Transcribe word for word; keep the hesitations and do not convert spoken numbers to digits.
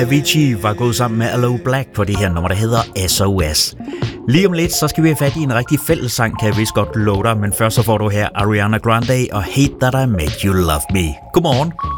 Avicii var gået sammen med Aloe Blacc på det her nummer, der hedder S O S. Lige om lidt, så skal vi have fat i en rigtig fællessang, kan jeg vist godt love dig, men først så får du her Ariana Grande og Hate That I Made You Love Me. Godmorgen.